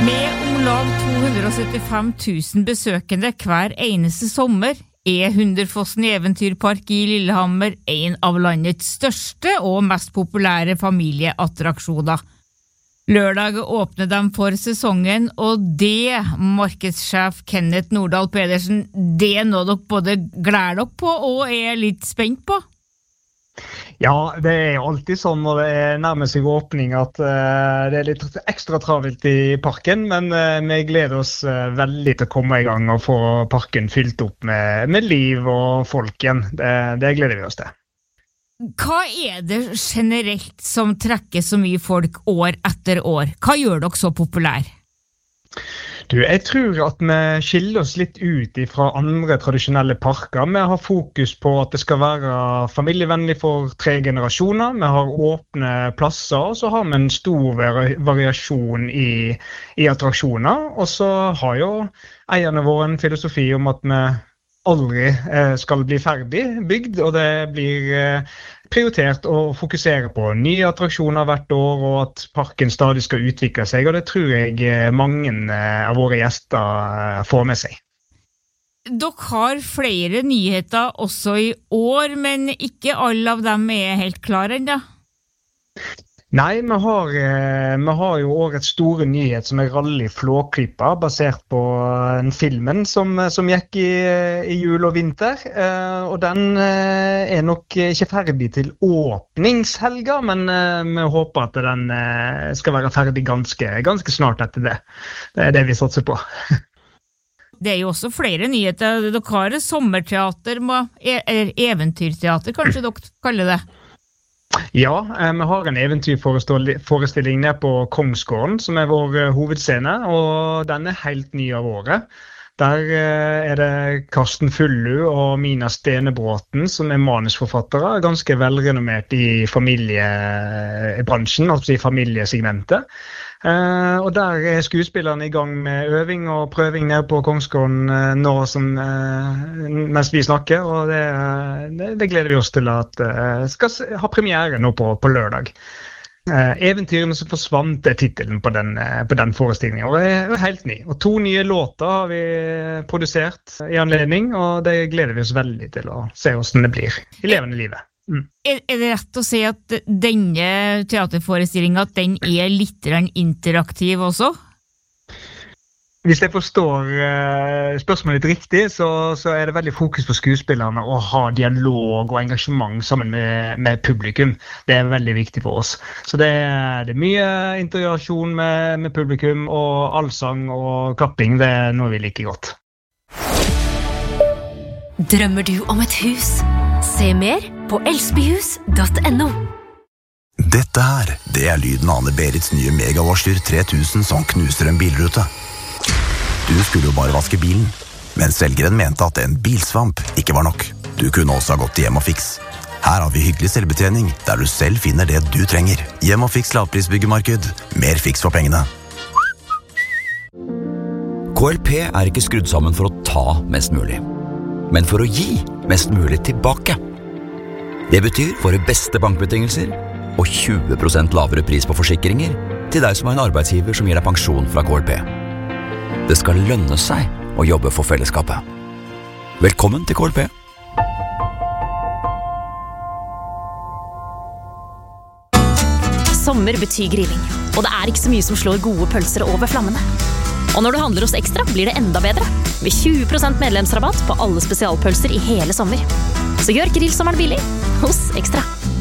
Med om lag 275 000 besøkende hver eneste sommer Hunderfossen Eventyrpark i Lillehammer en av landets største og mest populære familieattraksjoner. Lørdag åpner de for sesongen, og det, markedssjef Kenneth Nordahl Pedersen, det nå dere både gleder dere på og litt spent på? Ja, det alltid sånn når det nærmer seg åpning at det litt ekstra travelt i parken, men vi gleder oss veldig til å komme i gang og få parken fylt opp med liv og folk igjen. Det gleder vi oss til. Hva det generelt som trekker så mye folk år etter år? Hva gjør dere så populær? Jeg tror at vi skiller oss litt ut fra andre tradisjonelle parker. Vi har fokus på at det skal være familievennlig for 3 generasjoner. Vi har åpne plasser, og så har vi en stor variasjon i attraksjoner. Og så har jo eierne våre en filosofi om at vi aldri skal bli ferdig bygd, og det blir prioritert å fokusere på nye attraksjoner hvert år, og at parken stadig skal utvikle seg, og det tror jeg mange av våre gjester får med seg. Dere har flere nyheter også i år, men ikke alle av dem helt klare ennå. Nei, vi har jo årets store nyhet som Rally Flåklypa, basert på en filmen som gikk i jul og vinter. Og den nok ikke ferdig til åpningshelga, men vi håper at den skal være ferdig ganske snart etter det. Det det vi satser på. Det jo også flere nyheter. Dere har sommerteater, eventyrteater, kanskje dere kaller det? Ja, vi har en eventyrforestilling nede på Kongsgården, som vår hovedscene, og den helt ny av året. Der det Karsten Fullu og Mina Stenebråten som manusforfattere, ganske velrenommert i familiebransjen, altså i familiesegmentet. Og der skuespillerne i gang med øving og prøving nede på Kongsgården nå mens vi snakker, og det gleder vi oss til at skal ha premiere nå på lørdag. Eventyrene som forsvant titelen på den forestillingen, og det helt ny. Og 2 nye låter har vi produsert i anledning, og det gleder vi oss veldig til å se hvordan det blir i levende livet. Det rett å si at denne teaterforestillingen at den litt interaktiv også? Hvis jeg forstår spørsmålet litt riktig, så det veldig fokus på skuespillerne å ha dialog og engasjement sammen med publikum. Det veldig viktig for oss. Så det mye interaksjon med publikum, og allsang og klapping, det noe vi liker godt. Drømmer du om et hus? Se mer på elsbyhus.no. Dette her, det lyden av Anne-Berits nye Megawarshyr 3000 som knuser en bilrute. Du skulle jo bare vaske bilen, men selgeren mente at en bilsvamp ikke var nok. Du kunne også ha gått til Hjem og Fix. Her har vi hyggelig selvbetjening, der du selv finner det du trenger. Hjem og Fix lavprisbyggemarked. Mer fiks for pengene. KLP ikke skrudd sammen for å ta mest mulig, men for å gi mest mulig tilbake. Det betyr våre beste bankbetingelser og 20% lavere pris på forsikringer til deg som har en arbeidsgiver som gir deg pensjon fra KLP. Det skal lønne seg å jobbe for fellesskapet. Velkommen til KLP. Sommer betyr grilling, og det ikke så mye som slår gode pølser over flammene. Og når du handler hos Ekstra, blir det enda bedre. Med 20% medlemsrabatt på alle spesialpølser i hele sommer. Så gjør grillsommeren billig hos Ekstra.